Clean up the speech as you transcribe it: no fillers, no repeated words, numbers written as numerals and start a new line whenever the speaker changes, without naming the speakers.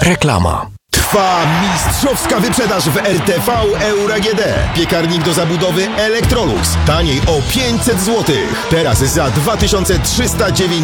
Reklama.
Trwa mistrzowska wyprzedaż w RTV Euro AGD. Piekarnik do zabudowy Electrolux. Taniej o 500 zł. Teraz za 2309